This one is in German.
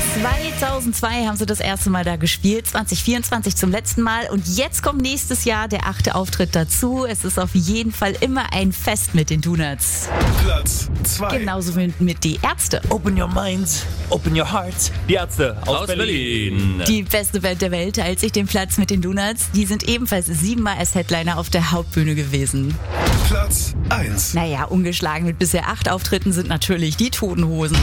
2002 haben sie das erste Mal da gespielt, 2024 zum letzten Mal und jetzt kommt nächstes Jahr der 8. Auftritt dazu. Es ist auf jeden Fall immer ein Fest mit den Donuts. Platz 2. Genauso wie mit Die Ärzte. Open your minds, open your hearts. Die Ärzte aus Berlin. Die beste Band der Welt teilt sich den Platz mit den Donuts. Die sind ebenfalls 7-mal als Headliner auf der Hauptbühne gewesen. Platz 1. Naja, ungeschlagen mit bisher 8 Auftritten sind natürlich die Toten Hosen.